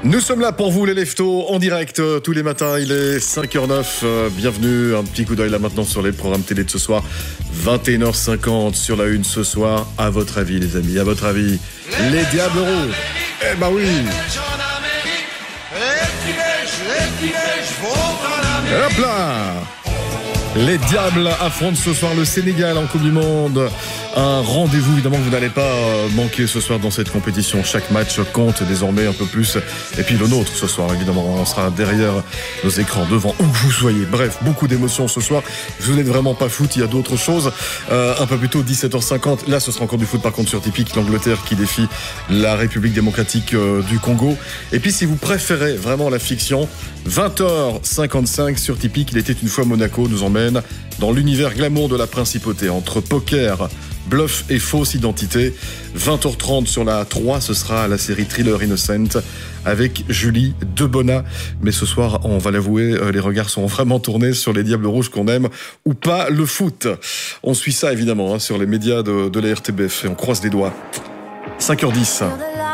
Nous sommes là pour vous les leftos en direct tous les matins, il est 5h09, bienvenue, un petit coup d'œil là maintenant sur les programmes télé de ce soir, 21h50 sur la une ce soir, à votre avis les amis, à votre avis, les Diables Rouges, eh ben oui. Hop là. Les Diables affrontent ce soir le Sénégal en Coupe du Monde. Un rendez-vous évidemment que vous n'allez pas manquer ce soir dans cette compétition. Chaque match compte désormais un peu plus. Et puis le nôtre ce soir évidemment, on sera derrière nos écrans, devant où que vous soyez. Bref, beaucoup d'émotions ce soir. Vous n'êtes vraiment pas foot, il y a d'autres choses. Un peu plus tôt, 17h50. Là, ce sera encore du foot par contre sur Tipeee. L'Angleterre qui défie la République démocratique du Congo. Et puis si vous préférez vraiment la fiction, 20h55 sur Tipeee. Il était une fois Monaco nous emmène dans l'univers glamour de la principauté entre poker, bluff et fausse identité. 20h30 sur la 3, ce sera la série Thriller Innocent avec Julie Debona. Mais ce soir, on va l'avouer, les regards sont vraiment tournés sur les Diables Rouges qu'on aime ou pas le foot. On suit ça évidemment sur les médias de la RTBF et on croise les doigts. 5h10.